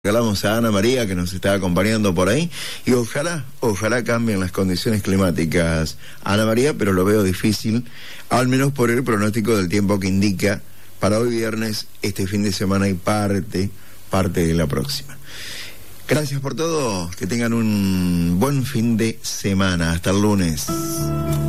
Regalamos a Ana María, que nos está acompañando por ahí, y ojalá cambien las condiciones climáticas, Ana María, pero lo veo difícil, al menos por el pronóstico del tiempo que indica para hoy viernes, este fin de semana y parte de la próxima. Gracias por todo, que tengan un buen fin de semana, hasta el lunes.